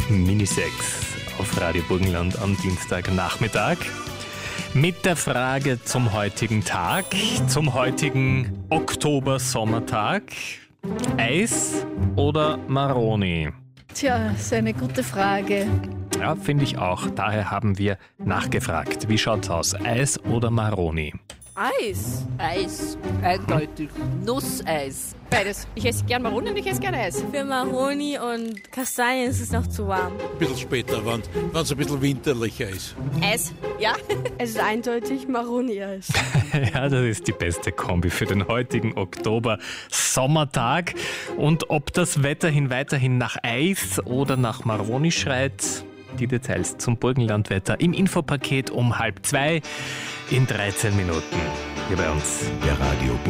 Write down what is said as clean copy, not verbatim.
Minisex auf Radio Burgenland am Dienstagnachmittag. Mit der Frage zum heutigen Tag, zum heutigen Oktober-Sommertag. Eis oder Maroni? Tja, ist eine gute Frage. Ja, finde ich auch. Daher haben wir nachgefragt. Wie schaut's aus? Eis oder Maroni? Eis. Eis. Eindeutig. Nusseis. Beides. Ich esse gern Maroni und ich esse gern Eis. Für Maroni und Kastanien ist es noch zu warm. Ein bisschen später, wenn es ein bisschen winterlicher ist. Eis, ja. Es ist eindeutig Maroni-Eis. Ja, das ist die beste Kombi für den heutigen Oktober-Sommertag. Und ob das Wetter weiterhin nach Eis oder nach Maroni schreit, die Details zum Burgenlandwetter im Infopaket um 1:30 in 13 Minuten hier bei uns. Der Radio